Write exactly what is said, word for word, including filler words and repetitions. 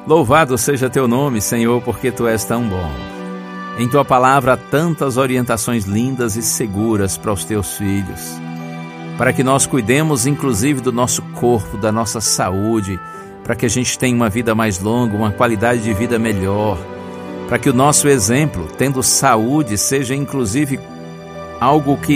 Louvado seja teu nome, Senhor, porque tu és tão bom. Em tua palavra há tantas orientações lindas e seguras para os teus filhos, para que nós cuidemos inclusive do nosso corpo, da nossa saúde, para que a gente tenha uma vida mais longa, uma qualidade de vida melhor, para que o nosso exemplo, tendo saúde, seja inclusive algo que